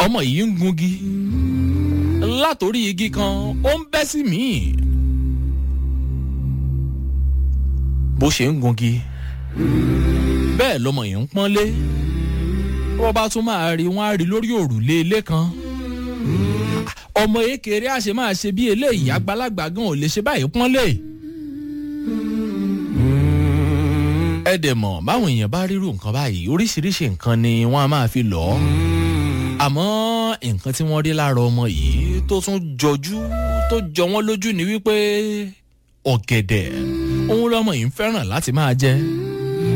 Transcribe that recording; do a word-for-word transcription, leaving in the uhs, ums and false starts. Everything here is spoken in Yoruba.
ọmọ yìí ń gungi látòrí igi kan ó ń bẹ́ sí míì bó ṣe ń gungi bẹ́ẹ̀ lọmọ yìí ń pọ́nlé wọ́n bá tún máa rí wọ́n á rí lórí òrùlé ilé kan ọmọ èkèrè àṣẹ máa ṣe bí eléyìí àgbàlagbà gan ò lè ṣe báyìí pọ́nlé ẹ dẹ̀ mọ̀ báwọn èèyàn bá rírú nǹkan báyìí oríṣiríṣi nǹkan ni wọ́n á máa fi lọ̀ ọ́ àmọ́ nǹkan tí wọ́n rí lára ọmọ yìí tó tún jọjú tó jọ wọ́n lójú ni wípé ọ̀gẹ̀dẹ̀ òun lọmọ yìí ń fẹ́ràn láti máa jẹ